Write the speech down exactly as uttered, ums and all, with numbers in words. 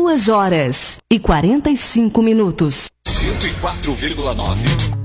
Duas horas e quarenta e cinco minutos. cento e quatro vírgula nove.